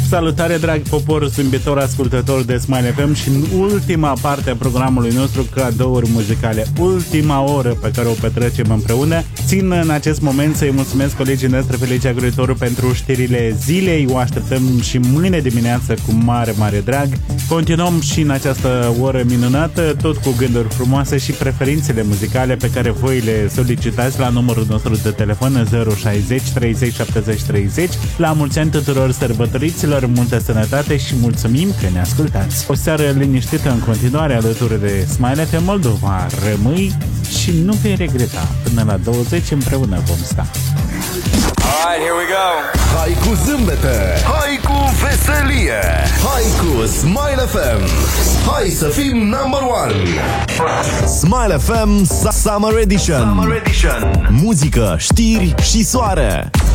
Salutare, drag popor, zâmbitor ascultător de Smile FM și în ultima parte a programului nostru, cadouri muzicale. Ultima oră pe care o petrecem împreună. Țin în acest moment să-i mulțumesc colegii noastre Felicia Gruitoru pentru știrile zilei. O așteptăm și mâine dimineață cu mare, mare drag. Continuăm și în această oră minunată, tot cu gânduri frumoase și preferințele muzicale pe care voi le solicitați la numărul nostru de telefon 060 30 70 30. La mulți ani tuturor sărbătoriților, multă sănătate și mulțumim că ne ascultați. O seară liniștită în continuare alături de Smile FM Moldova. Rămâi și nu vei regreta. Până la 20 împreună vom sta. Alright, here we go. Hai cu zâmbete, hai cu veselie, hai cu Smile FM. Hai să fim number one. Smile FM Summer Edition. Muzică, știri și soare.